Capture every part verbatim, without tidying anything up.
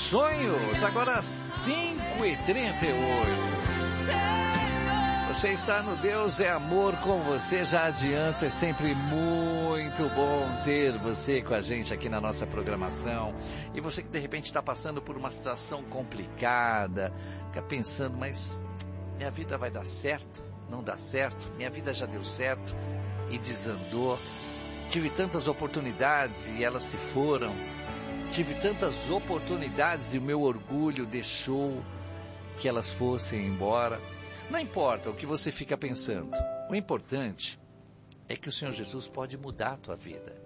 Sonhos, agora cinco e trinta e oito. Você está no Deus é Amor com você, já adianto, é sempre muito bom ter você com a gente aqui na nossa programação. E você que de repente está passando por uma situação complicada, fica pensando, mas minha vida vai dar certo? Não dá certo? Minha vida já deu certo e desandou. Tive tantas oportunidades e elas se foram. Tive tantas oportunidades e o meu orgulho deixou que elas fossem embora. Não importa o que você fica pensando. O importante é que o Senhor Jesus pode mudar a tua vida.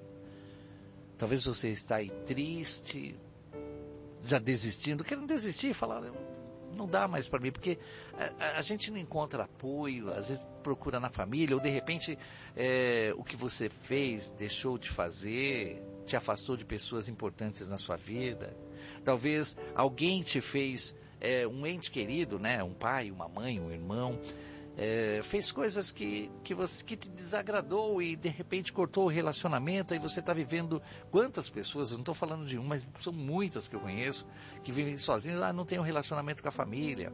Talvez você está aí triste, já desistindo, querendo desistir e falar, não dá mais para mim, porque a, a gente não encontra apoio, às vezes procura na família, ou de repente é, o que você fez, deixou de fazer, te afastou de pessoas importantes na sua vida. Talvez alguém te fez, é, um ente querido, né? Um pai, uma mãe, um irmão, é, fez coisas que, que, você, que te desagradou e de repente cortou o relacionamento. Aí você está vivendo, quantas pessoas, eu não estou falando de um, mas são muitas que eu conheço, que vivem sozinhas, ah, não tem um relacionamento com a família.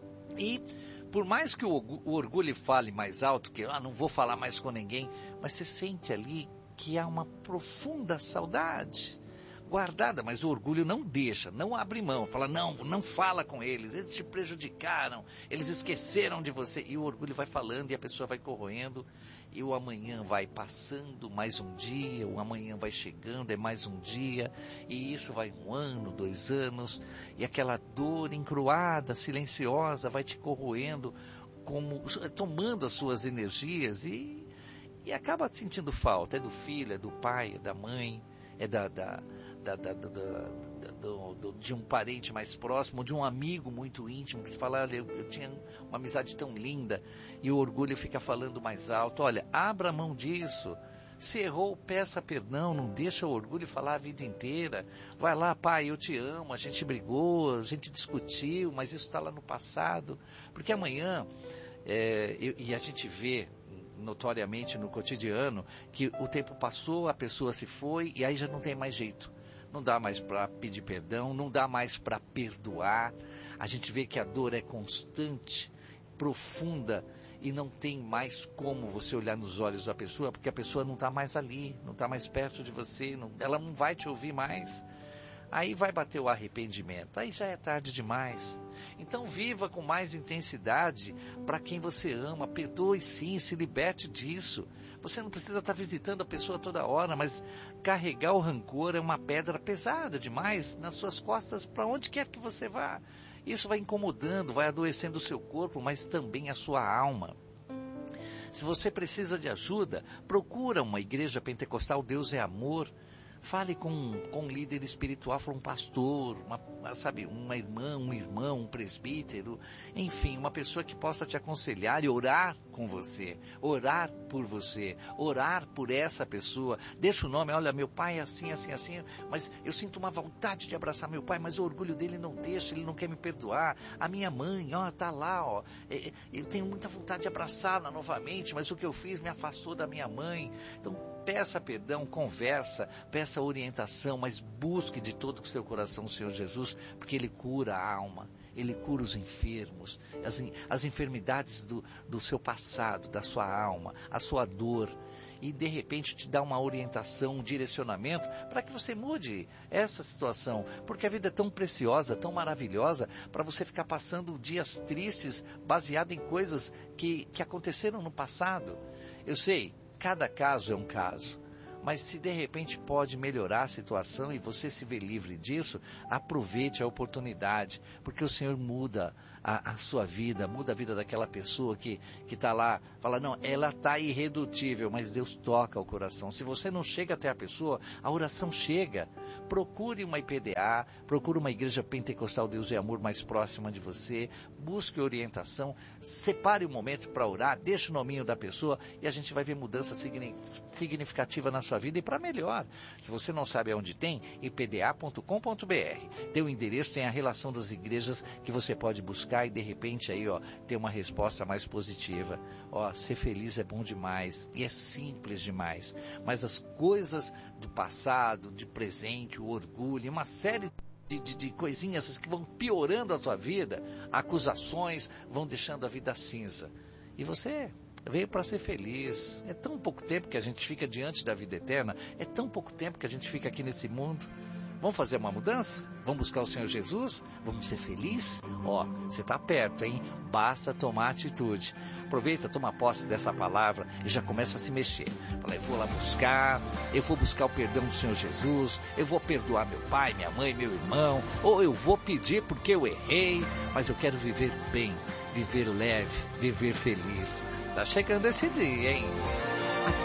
E por mais que o, o orgulho fale mais alto, que ah, não vou falar mais com ninguém, mas você sente ali que há uma profunda saudade guardada, mas o orgulho não deixa, não abre mão, fala, não, não fala com eles, eles te prejudicaram, eles esqueceram de você, e o orgulho vai falando e a pessoa vai corroendo, e o amanhã vai passando, mais um dia, o amanhã vai chegando, é mais um dia, e isso vai um ano, dois anos, e aquela dor encruada, silenciosa, vai te corroendo, como, tomando as suas energias, e, e acaba sentindo falta, é do filho, é do pai, é da mãe, é da, da, da, da, da, da do, do, de um parente mais próximo, de um amigo muito íntimo, que se fala, olha, eu, eu tinha uma amizade tão linda, e o orgulho fica falando mais alto, olha, abra mão disso, se errou, peça perdão, não deixa o orgulho falar a vida inteira, vai lá, pai, eu te amo, a gente brigou, a gente discutiu, mas isso está lá no passado, porque amanhã, é, eu, e a gente vê, notoriamente no cotidiano, que o tempo passou, a pessoa se foi e aí já não tem mais jeito, não dá mais para pedir perdão, não dá mais para perdoar, a gente vê que a dor é constante, profunda, e não tem mais como você olhar nos olhos da pessoa, porque a pessoa não está mais ali, não está mais perto de você, não, ela não vai te ouvir mais. Aí vai bater o arrependimento, aí já é tarde demais. Então viva com mais intensidade para quem você ama, perdoe sim, se liberte disso. Você não precisa estar visitando a pessoa toda hora, mas carregar o rancor é uma pedra pesada demais nas suas costas para onde quer que você vá. Isso vai incomodando, vai adoecendo o seu corpo, mas também a sua alma. Se você precisa de ajuda, procura uma igreja pentecostal, Deus é Amor. Fale com, com um líder espiritual, um pastor, uma, sabe, uma irmã, um irmão, um presbítero, enfim, uma pessoa que possa te aconselhar e orar com você, orar por você, orar por essa pessoa. Deixa o nome, olha, meu pai é assim, assim, assim, mas eu sinto uma vontade de abraçar meu pai, mas o orgulho dele não deixa, ele não quer me perdoar. A minha mãe, ó, tá lá, ó, é, eu tenho muita vontade de abraçá-la novamente, mas o que eu fiz me afastou da minha mãe. Então, peça perdão, conversa, peça orientação, mas busque de todo o seu coração o Senhor Jesus, porque Ele cura a alma, Ele cura os enfermos, as, as enfermidades do, do seu passado, da sua alma, a sua dor, e de repente te dá uma orientação, um direcionamento, para que você mude essa situação, porque a vida é tão preciosa, tão maravilhosa, para você ficar passando dias tristes, baseado em coisas que, que aconteceram no passado. Eu sei, cada caso é um caso, mas se de repente pode melhorar a situação e você se vê livre disso, aproveite a oportunidade, porque o Senhor muda a, a sua vida, muda a vida daquela pessoa que está lá, fala, não, ela está irredutível, mas Deus toca o coração. Se você não chega até a pessoa, a oração chega. Procure uma I P D A, procure uma igreja pentecostal Deus e Amor mais próxima de você, busque orientação, separe um momento para orar, deixe o nominho da pessoa e a gente vai ver mudança significativa na sua vida e para melhor. Se você não sabe aonde tem, i p d a ponto com ponto b r. Tem o endereço, tem a relação das igrejas que você pode buscar e de repente aí, ó, ter uma resposta mais positiva. Ó, ser feliz é bom demais e é simples demais, mas as coisas do passado, de presente, o orgulho, uma série de, de, de coisinhas que vão piorando a tua vida, acusações vão deixando a vida cinza. E você veio para ser feliz. É tão pouco tempo que a gente fica diante da vida eterna, é tão pouco tempo que a gente fica aqui nesse mundo. Vamos fazer uma mudança? Vamos buscar o Senhor Jesus? Vamos ser felizes? Ó, você está perto, hein? Basta tomar atitude. Aproveita, toma posse dessa palavra e já começa a se mexer. Fala, eu vou lá buscar, eu vou buscar o perdão do Senhor Jesus, eu vou perdoar meu pai, minha mãe, meu irmão, ou eu vou pedir porque eu errei, mas eu quero viver bem, viver leve, viver feliz. Tá chegando esse dia, hein?